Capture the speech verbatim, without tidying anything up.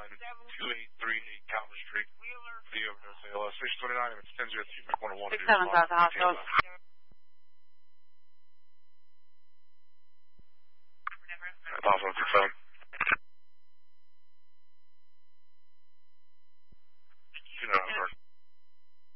nine two eight three eight Calvert Street. Video of A L S six twenty-nine, and it's ten zero two one one. six seven South Hospital. That's also six seven.